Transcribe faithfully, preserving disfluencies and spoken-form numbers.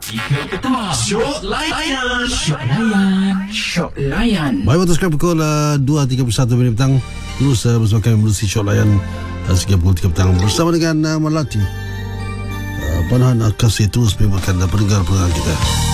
tiga petang. Syok layan. Syok layan. Syok layan. Baik, waktu sekarang pukul uh, dua tiga puluh satu minit petang. Terus uh, bersama kami menerusi Syok Layan uh, sehingga pukul tiga petang bersama dengan uh, Melati. Uh, Panahan Kasih terus membawakan uh, pendengar-pendengar kita.